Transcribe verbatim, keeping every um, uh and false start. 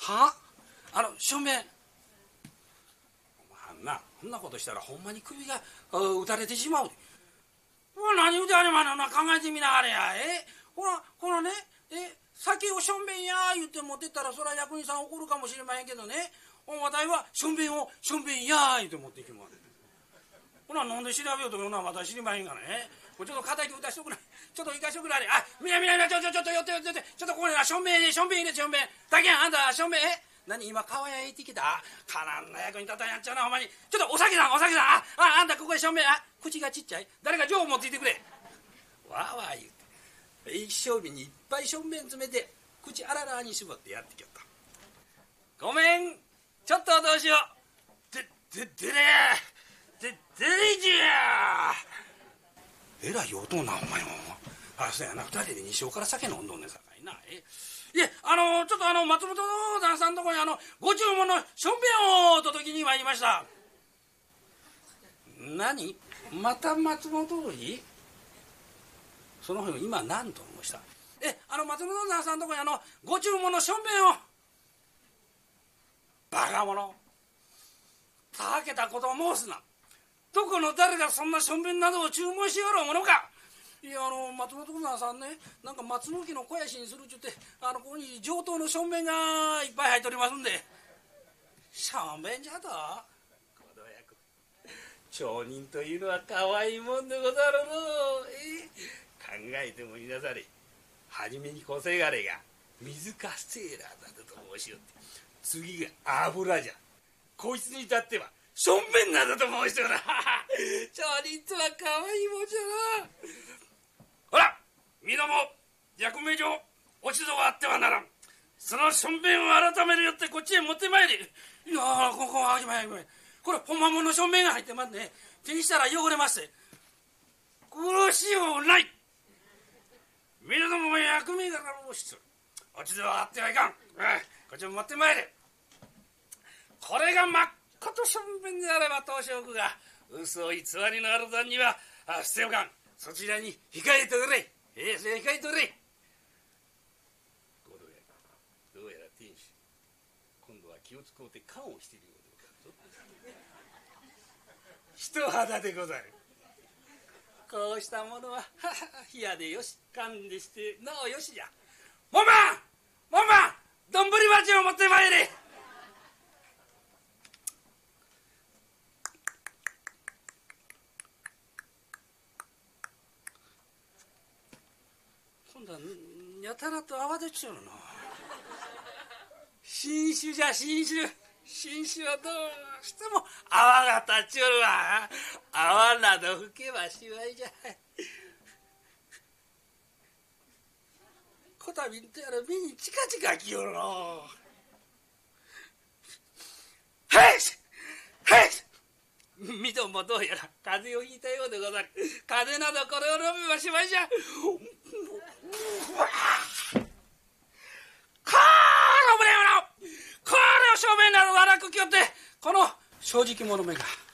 はあの正面あんなそんなことしたらほんまに首が打たれてしまうで。何言うてあれまんな、考えてみなはれや。えほらほらね、え酒をしょんべんや言って持ってったらそら役人さん怒るかもしれまへんけどね、お前はしょんべんをしょんべんや言って持っていきまんねん。ほな飲んで調べようと思うのはまた知りまへんからね。ちょっと肩に打たしとくな、ちょっと行かしとくなれ。あみなみなみなちょちょちょっと寄って寄って寄ってちょっとここにしょんべん入れしょんべん入れしょんべんだけやんあんたしょんべんえ何今川屋へ行ってきたかなんな役に立たんやっちゃうなほんまに。ちょっとお酒さんお酒さんあああんたここでしょんべんあ口がちっちゃい誰か情報持っていてくれわーわー言うて一升瓶にいっぱいしょんべん詰めて口あららに絞ってやってきよった。ごめんちょっとどうしようでででれででれいじゃえらい音なお前もあそうやなふたりで西尾から酒飲んどんねんさかいな。えいえあのちょっとあの松本旦さんのとこにあのご注文のしょんべんを届けに参りました。何また松本通その辺今何と申した。えあの松本旦さんのとこにあのご注文のしょんべんをバカ者たけたことを申すな。どこの誰がそんなしょんべんなどを注文しよるものか。いやあの松本さんねなんか松の木の肥やしにするっちゅってあのここに上等のしょんべんがいっぱい入っておりますんで。しょんべんじゃと小道役町人というのは可愛いもんでござるの。え考えてもいなされはじめに小せがれが水カステーラーだと申しよって次が油じゃこいつに至ってはしょんべんなどと申しておら町人とは可愛いもんじゃな。ほらみども役目上落ち度があってはならん。そのしょんべんを改めるよってこっちへ持ってまいり。いやここは始まりこれほんまものしょんべんが入ってますね。手にしたら汚れますって殺しようない。みども役目柄をしつる落ち度があってはいかん。こっちへ持ってまいれ。これがまっことしょんべんであれば当初奥が嘘偽りのある段には捨ておかん。そちらに控えておれ。ええそれ控えておれ。ごどやどうやら店主今度は気を使うて缶をしているようでござるぞ。人肌でござる。こうしたものは冷やでよし缶でしてなおよしじゃ。門番門番丼鉢を持ってまいれ。やたらと泡でちゅうの。新種じゃ新種新種はどうしても泡が立ちよるわ。泡など吹けばしわいじゃ。こたびんとやら目にチカチカきよるの。はいしはいしみどもどうやら風邪をひいたようでござる。風邪などこれを飲めばしまいじゃ。これを正面など荒くきよってこの正直者めが